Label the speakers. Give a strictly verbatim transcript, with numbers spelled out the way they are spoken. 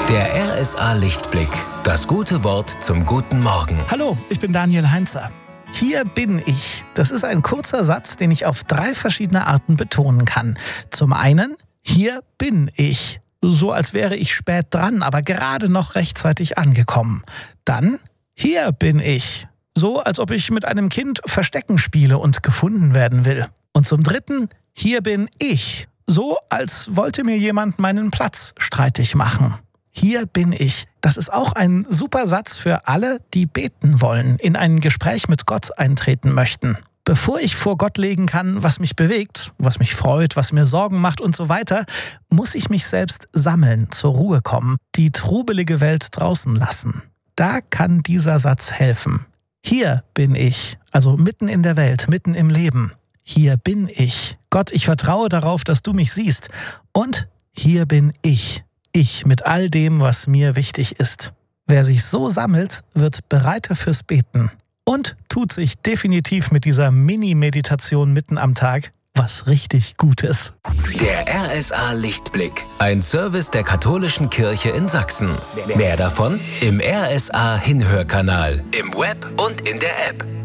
Speaker 1: Der R S A Lichtblick. Das gute Wort zum guten Morgen.
Speaker 2: Hallo, ich bin Daniel Heinzer. Hier bin ich. Das ist ein kurzer Satz, den ich auf drei verschiedene Arten betonen kann. Zum einen, hier bin ich. So als wäre ich spät dran, aber gerade noch rechtzeitig angekommen. Dann, hier bin ich. So als ob ich mit einem Kind Verstecken spiele und gefunden werden will. Und zum dritten, hier bin ich. So als wollte mir jemand meinen Platz streitig machen. Hier bin ich. Das ist auch ein super Satz für alle, die beten wollen, in ein Gespräch mit Gott eintreten möchten. Bevor ich vor Gott legen kann, was mich bewegt, was mich freut, was mir Sorgen macht und so weiter, muss ich mich selbst sammeln, zur Ruhe kommen, die trubelige Welt draußen lassen. Da kann dieser Satz helfen. Hier bin ich, also mitten in der Welt, mitten im Leben. Hier bin ich. Gott, ich vertraue darauf, dass du mich siehst. Und hier bin ich. Ich mit all dem, was mir wichtig ist. Wer sich so sammelt, wird bereiter fürs Beten. Und tut sich definitiv mit dieser Mini-Meditation mitten am Tag was richtig Gutes.
Speaker 1: Der R S A Lichtblick. Ein Service der Katholischen Kirche in Sachsen. Mehr davon im R S A Hinhörkanal, im Web und in der App.